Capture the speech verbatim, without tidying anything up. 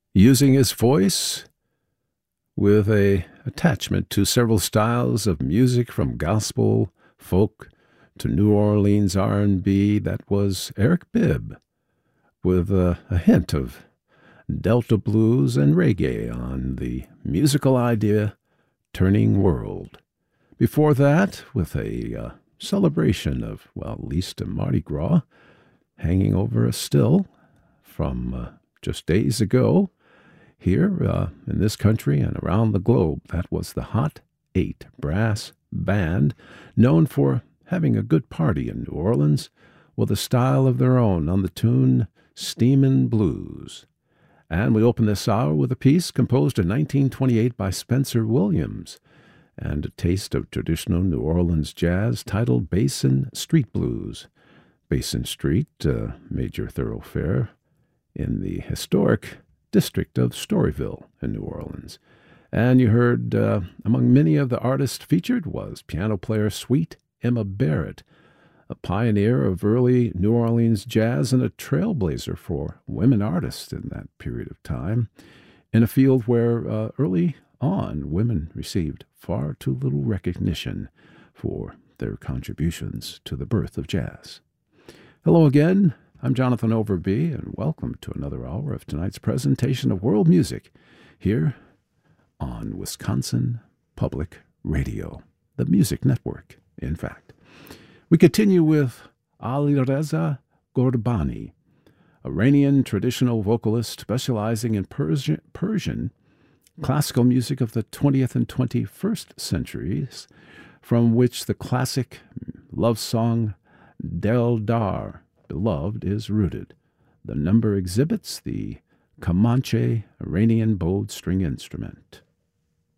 using his voice with a attachment to several styles of music from gospel, folk, to New Orleans R and B. That was Eric Bibb with a, a hint of Delta blues and reggae on the musical idea Turning World. Before that, with a uh, celebration of, well, at least a Mardi Gras hanging over us still from uh, just days ago here uh, in this country and around the globe. That was the Hot Eight Brass Band, known for having a good party in New Orleans with a style of their own on the tune Steamin' Blues. And we open this hour with a piece composed in nineteen twenty-eight by Spencer Williams and a taste of traditional New Orleans jazz titled Basin Street Blues. Basin Street, a major thoroughfare in the historic district of Storyville in New Orleans. And you heard, uh, among many of the artists featured was piano player Sweet Emma Barrett, a pioneer of early New Orleans jazz and a trailblazer for women artists in that period of time, in a field where uh, early on women received far too little recognition for their contributions to the birth of jazz. Hello again, I'm Jonathan Overby, and welcome to another hour of tonight's presentation of world music here on Wisconsin Public Radio, the music network, in fact. We continue with Alireza Ghorbani, Iranian traditional vocalist specializing in Persian, Persian classical music of the twentieth and twenty-first centuries, from which the classic love song Del Dar, Beloved, is rooted. The number exhibits the Kamanche, Iranian bowed string instrument.